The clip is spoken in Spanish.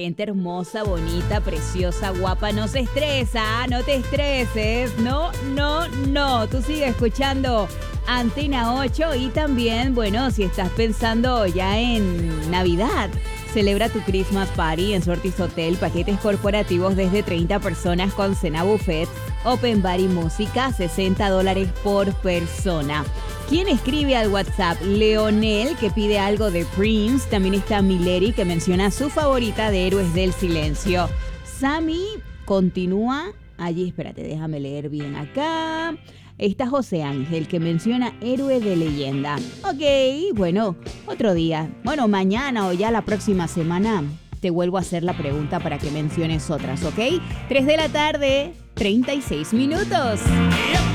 gente hermosa, bonita, preciosa, guapa. No se estresa, no te estreses. No. Tú sigue escuchando Antena 8 y también, bueno, si estás pensando ya en Navidad, celebra tu Christmas Party en Sortis Hotel, paquetes corporativos desde 30 personas con cena buffet, open bar y música, $60 por persona. ¿Quién escribe al WhatsApp? Leonel, que pide algo de Prince. También está Mileri, que menciona su favorita de Héroes del Silencio. Sammy continúa allí. Espérate, déjame leer bien acá. Está José Ángel, que menciona Héroe de Leyenda. Ok, bueno, otro día. Bueno, mañana o ya la próxima semana te vuelvo a hacer la pregunta para que menciones otras, ¿ok? 3 de la tarde, 36 minutos.